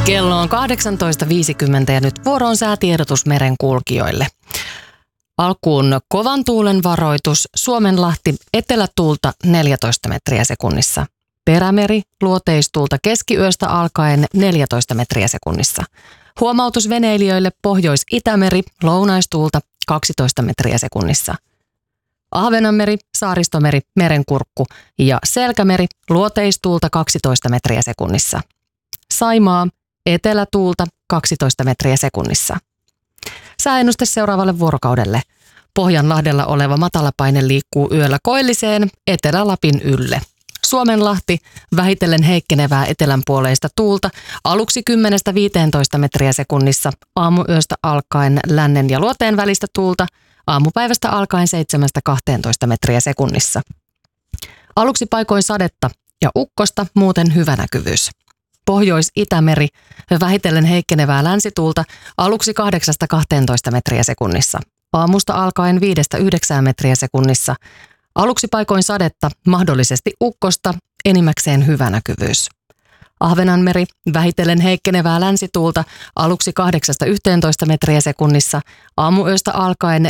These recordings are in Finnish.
Kello on 18.50 ja nyt vuoro on säätiedotus merenkulkijoille. Alkuun kovan tuulen varoitus, Suomenlahti etelätuulta 14 metriä sekunnissa. Perämeri luoteistuulta keskiyöstä alkaen 14 metriä sekunnissa. Huomautus veneilijöille Pohjois-Itämeri lounaistuulta 12 metriä sekunnissa. Ahvenanmeri, Saaristomeri, Merenkurkku ja Selkämeri luoteistuulta 12 metriä sekunnissa. Saimaa etelätuulta 12 metriä sekunnissa. Sääennuste seuraavalle vuorokaudelle. Pohjanlahdella oleva matalapaine liikkuu yöllä koilliseen Etelä-Lapin ylle. Suomenlahti vähitellen heikkenevää etelänpuoleista tuulta aluksi 10-15 metriä sekunnissa, aamuyöstä alkaen lännen ja luoteen välistä tuulta, aamupäivästä alkaen 7-12 metriä sekunnissa. Aluksi paikoin sadetta ja ukkosta, muuten hyvä näkyvyys. Pohjois-Itämeri vähitellen heikkenevää länsituulta aluksi 8-12 metriä sekunnissa. Aamusta alkaen 5-9 metriä sekunnissa. Aluksi paikoin sadetta, mahdollisesti ukkosta, enimmäkseen hyvä näkyvyys. Ahvenanmeri vähitellen heikkenevää länsituulta aluksi 8-11 metriä sekunnissa. Aamuyöstä alkaen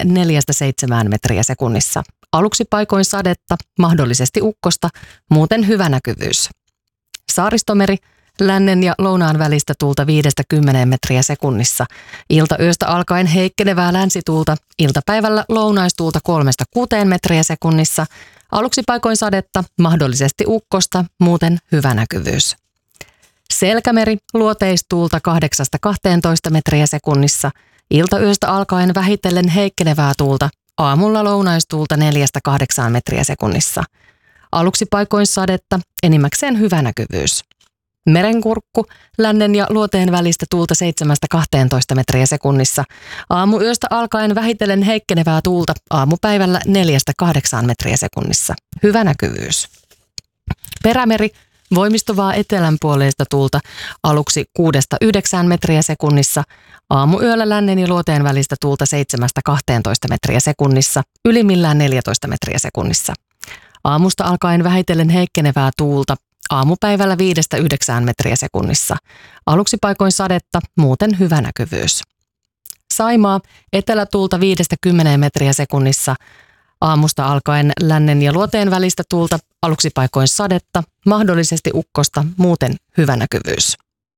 4-7 metriä sekunnissa. Aluksi paikoin sadetta, mahdollisesti ukkosta, muuten hyvä näkyvyys. Saaristomeri lännen ja lounaan välistä tuulta 5-10 metriä sekunnissa. Iltayöstä alkaen heikkenevää länsituulta, iltapäivällä lounaistuulta 3-6 metriä sekunnissa. Aluksi paikoin sadetta, mahdollisesti ukkosta, muuten hyvä näkyvyys. Selkämeri luoteistuulta 8-12 metriä sekunnissa. Iltayöstä alkaen vähitellen heikkenevää tuulta, aamulla lounaistuulta 4-8 metriä sekunnissa. Aluksi paikoin sadetta, enimmäkseen hyvä näkyvyys. Merenkurkku, lännen ja luoteen välistä tuulta 7-12 metriä sekunnissa. Aamuyöstä alkaen vähitellen heikkenevää tuulta, aamupäivällä 4-8 metriä sekunnissa. Hyvä näkyvyys. Perämeri, voimistuvaa etelänpuoleista tuulta aluksi 6-9 metriä sekunnissa. Aamuyöllä lännen ja luoteen välistä tuulta 7-12 metriä sekunnissa, ylimmillään 14 metriä sekunnissa. Aamusta alkaen vähitellen heikkenevää tuulta, aamupäivällä 5-9 metriä sekunnissa. Aluksi paikoin sadetta, muuten hyvä näkyvyys. Saimaa etelätuulta 5-10 metriä sekunnissa. Aamusta alkaen lännen ja luoteen välistä tuulta, aluksi paikoin sadetta, mahdollisesti ukkosta, muuten hyvä näkyvyys.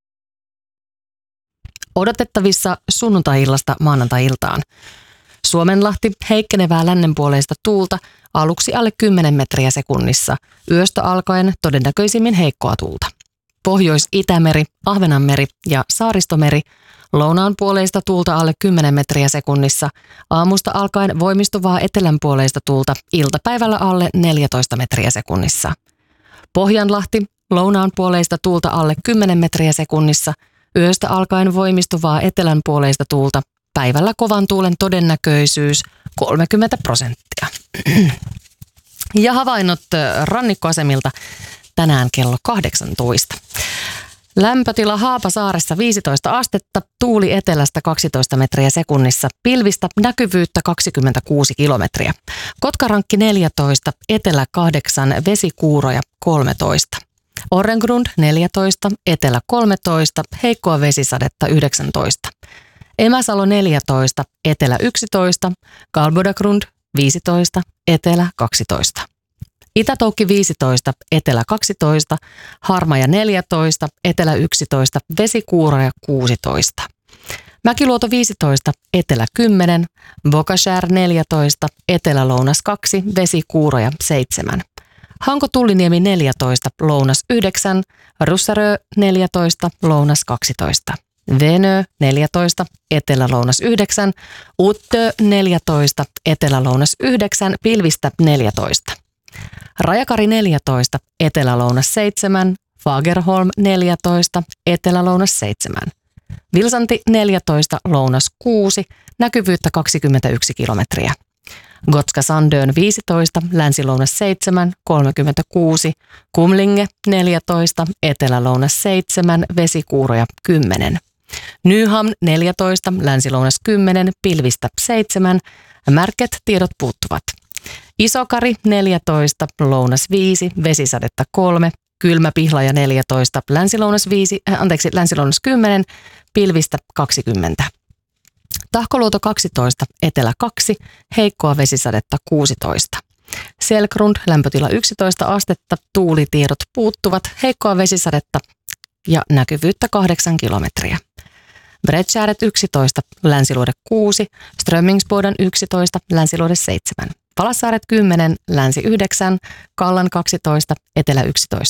Odotettavissa sunnuntai-illasta maanantai-iltaan. Suomenlahti heikkenevää lännenpuoleista tuulta aluksi alle 10 metriä sekunnissa, yöstä alkaen todennäköisimmin heikkoa tuulta. Pohjois-Itämeri, Ahvenanmeri ja Saaristomeri lounaanpuoleista tuulta alle 10 metriä sekunnissa, aamusta alkaen voimistuvaa etelänpuoleista tuulta iltapäivällä alle 14 metriä sekunnissa. Pohjanlahti lounaanpuoleista tuulta alle 10 metriä sekunnissa, yöstä alkaen voimistuvaa etelänpuoleista tuulta, päivällä kovan tuulen todennäköisyys 30%. Ja havainnot rannikkoasemilta tänään kello 18. Lämpötila Haapasaaressa 15 astetta, tuuli etelästä 12 metriä sekunnissa, pilvistä näkyvyyttä 26 kilometriä. Kotkarankki 14, etelä 8, vesikuuroja 13. Orrengrund 14, etelä 13, heikkoa vesisadetta 19. Emäsalo 14, etelä 11, Galbodagrund 15, etelä 12. Itätoukki 15, etelä 12, Harmaja 14, etelä 11, vesikuuroja 16. Mäkiluoto 15, etelä 10, Bokashär 14, etelä-lounas 2, vesikuuroja 7. Hanko-Tulliniemi 14, lounas 9, Russarö 14, lounas 12. Venö 14, etelä-lounas 9, Uttö 14, etelä-lounas 9, pilvistä 14. Rajakari 14, etelä-lounas 7, Fagerholm 14, etelä-lounas 7. Vilsanti 14, lounas 6, näkyvyyttä 21 kilometriä. Gotska Sandön 15, länsi-lounas 7, 36, Kumlinge 14, etelä-lounas 7, vesikuuroja 10. Nyhamn 14, länsi-lounas 10, pilvistä 7, märket tiedot puuttuvat. Isokari 14, lounas 5, vesisadetta 3, Kylmä Pihlaja 14, Länsi-Lounas 10, pilvistä 20. Tahkoluoto 12, etelä 2, heikkoa vesisadetta 16. Selkrund, lämpötila 11 astetta, tuulitiedot puuttuvat, heikkoa vesisadetta ja näkyvyyttä 8 kilometriä. Bredskäret 11, Länsiluode 6, Strömmingsboden 11, Länsiluode 7. Palassaaret 10, Länsi 9, Kallan 12, Etelä 11.